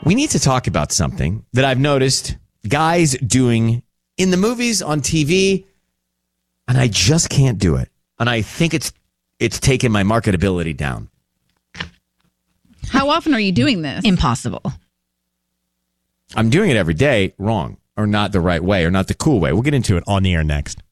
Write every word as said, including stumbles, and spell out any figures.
We need to talk about something that I've noticed guys doing in the movies, on T V, and I just can't do it. And I think it's it's taken my marketability down. How often are you doing this? Impossible. I'm doing it every day wrong, or not the right way, or not the cool way. We'll get into it on the air next.